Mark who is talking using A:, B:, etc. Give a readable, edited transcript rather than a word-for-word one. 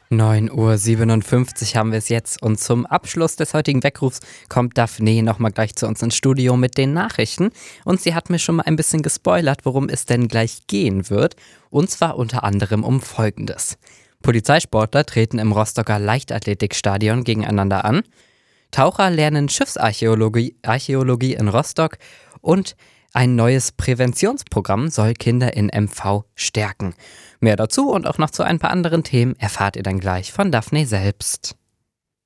A: 9:57 Uhr haben wir es jetzt und zum Abschluss des heutigen Weckrufs kommt Daphne nochmal gleich zu uns ins Studio mit den Nachrichten und sie hat mir schon mal ein bisschen gespoilert, worum es denn gleich gehen wird, und zwar unter anderem um Folgendes. Polizeisportler treten im Rostocker Leichtathletikstadion gegeneinander an, Taucher lernen Schiffsarchäologie in Rostock und ein neues Präventionsprogramm soll Kinder in MV stärken. Mehr dazu und auch noch zu ein paar anderen Themen erfahrt ihr dann gleich von Daphne selbst.